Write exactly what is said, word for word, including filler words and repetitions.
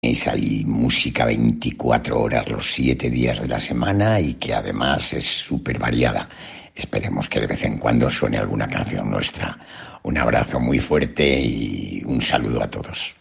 tenéis ahí música veinticuatro horas los siete días de la semana y que además es súper variada. Esperemos que de vez en cuando suene alguna canción nuestra. Un abrazo muy fuerte y un saludo a todos.